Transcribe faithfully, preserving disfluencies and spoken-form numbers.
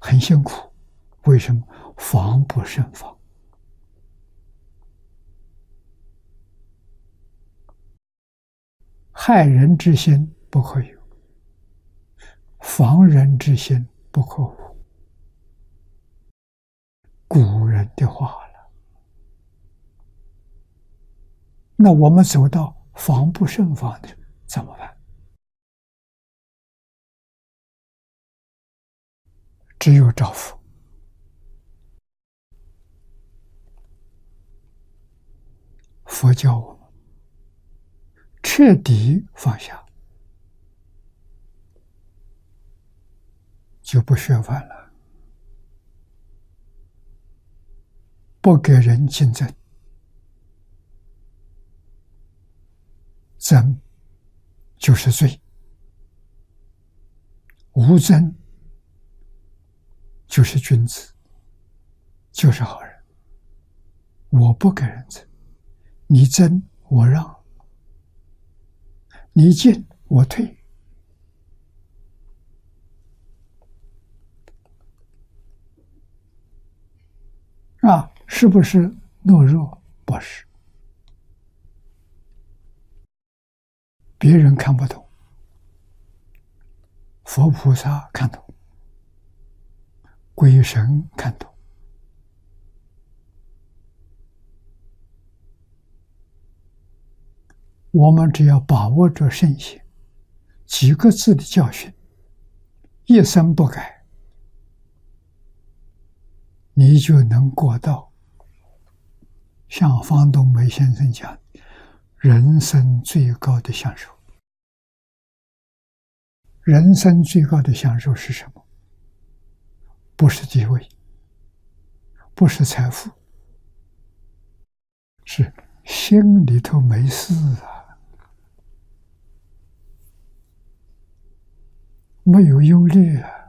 很辛苦。为什么？防不胜防。害人之心不可有，防人之心不可无。古人的话了。那我们走到防不胜防的怎么办？只有照佛。佛教我们彻底放下，就不削藩了，不给人竞争，争就是罪，无争就是君子，就是好人。我不给人争，你争我让，你进我退。啊，是不是懦弱？不是。别人看不懂，佛菩萨看懂，鬼神看懂。我们只要把握着圣贤几个字的教训，一生不改，你就能过到像方东梅先生讲人生最高的享受。人生最高的享受是什么？不是地位，不是财富，是心里头没事啊，没有忧虑啊。